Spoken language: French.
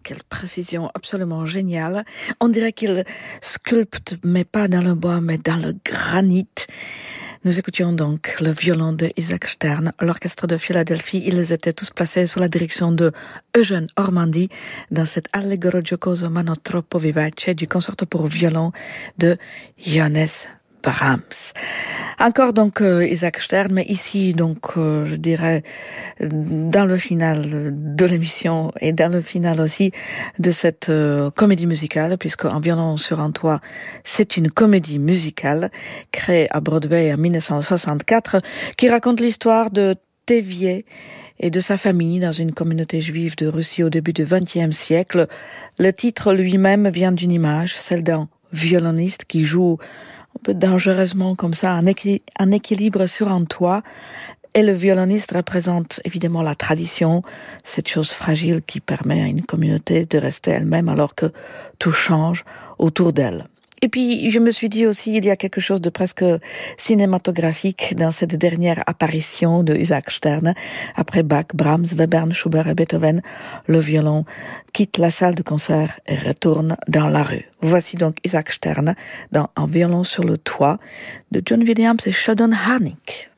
quelle précision absolument géniale. On dirait qu'il sculpte, mais pas dans le bois, mais dans le granit. Nous écoutions donc le violon de Isaac Stern, l'orchestre de Philadelphie. Ils étaient tous placés sous la direction de Eugène Ormandy dans cet Allegro giocoso ma non troppo vivace du concerto pour violon de Johannes Brahms. Encore donc Isaac Stern, mais ici donc je dirais dans le final de l'émission et dans le final aussi de cette comédie musicale, puisque Un violon sur un toit, c'est une comédie musicale créée à Broadway en 1964 qui raconte l'histoire de Thévier et de sa famille dans une communauté juive de Russie au début du XXe siècle. Le titre lui-même vient d'une image, celle d'un violoniste qui joue un peu dangereusement comme ça, un équilibre sur un toit. Et le violoniste représente évidemment la tradition, cette chose fragile qui permet à une communauté de rester elle-même alors que tout change autour d'elle. Et puis, je me suis dit aussi, il y a quelque chose de presque cinématographique dans cette dernière apparition de Isaac Stern. Après Bach, Brahms, Webern, Schubert et Beethoven, le violon quitte la salle de concert et retourne dans la rue. Voici donc Isaac Stern dans Un violon sur le toit de John Williams et Sheldon Harnick.